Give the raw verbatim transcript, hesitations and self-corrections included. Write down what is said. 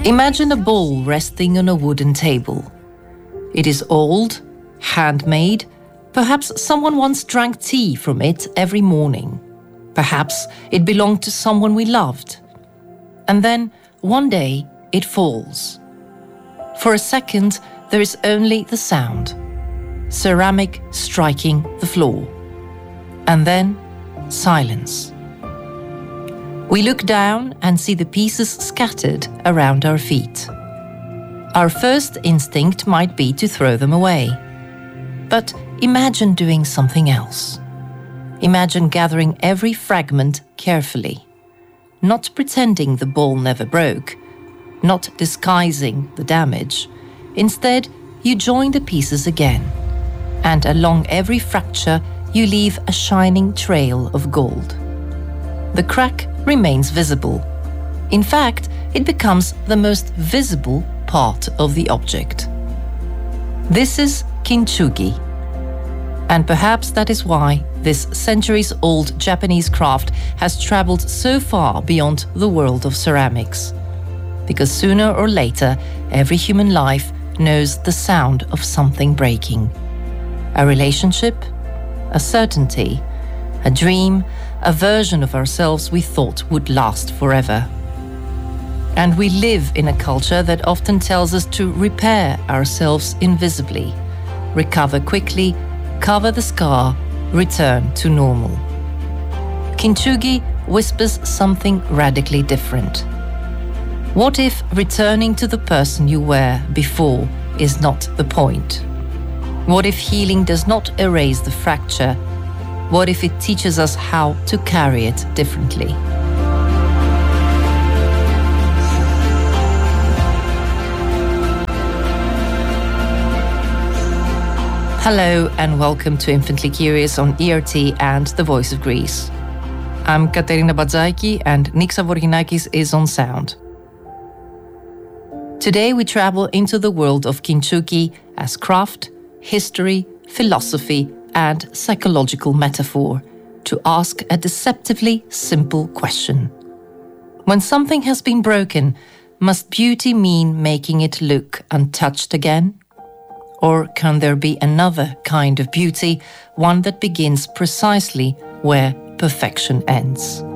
Imagine a bowl resting on a wooden table. It is old, handmade. Perhaps someone once drank tea from it every morning. Perhaps it belonged to someone we loved. And then, one day, it falls. For a second, there is only the sound. Ceramic striking the floor. And then, silence. We look down and see the pieces scattered around our feet. Our first instinct might be to throw them away. But imagine doing something else. Imagine gathering every fragment carefully, not pretending the bowl never broke, not disguising the damage. Instead, you join the pieces again, and along every fracture, you leave a shining trail of gold. The crack remains visible. In fact, it becomes the most visible part of the object. This is kintsugi. And perhaps that is why this centuries-old Japanese craft has traveled so far beyond the world of ceramics. Because sooner or later, every human life knows the sound of something breaking. A relationship, a certainty, a dream, a version of ourselves we thought would last forever. And we live in a culture that often tells us to repair ourselves invisibly, recover quickly, cover the scar, return to normal. Kintsugi whispers something radically different. What if returning to the person you were before is not the point? What if healing does not erase the fracture? What if it teaches us how to carry it differently? Hello and welcome to Infinitely Curious on E R T and The Voice of Greece. I'm Katerina Badzaiki and Nixa Vorginakis is on sound. Today we travel into the world of kintsugi as craft, history, philosophy and psychological metaphor to ask a deceptively simple question. When something has been broken, must beauty mean making it look untouched again? Or can there be another kind of beauty, one that begins precisely where perfection ends?